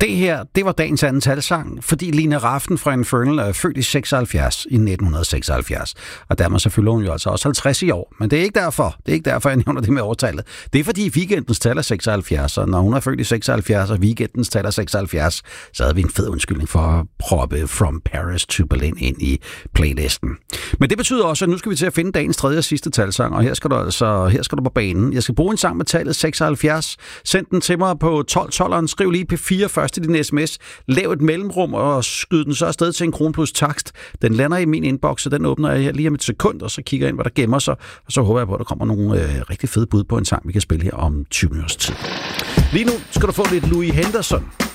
Det her, det var dagens anden talsang, fordi Lina Rafn fra Infernal er født i 1976, og dermed så fylder hun jo altså også 50 i år. Men det er ikke derfor, jeg nævner det med årtallet. Det er fordi weekendens tal er 76, og når hun er født i 76, og weekendens tal er 76, så havde vi en fed undskyldning for at proppe From Paris to Berlin ind i playlisten. Men det betyder også, at nu skal vi til at finde dagens tredje og sidste talsang, og her skal du på banen. Jeg skal bruge en sang med tallet 76. Send den til mig på 1212'eren. Skriv lige P4 først i din sms. Lav et mellemrum og skyd den så afsted til 1 krone plus takst. Den lander i min inbox, og den åbner jeg lige om et sekund, og så kigger jeg ind, hvad der gemmer sig. Og så håber jeg på, at der kommer nogle rigtig fede bud på en sang, vi kan spille her om 20 minutters tid. Lige nu skal du få lidt Louis Henderson.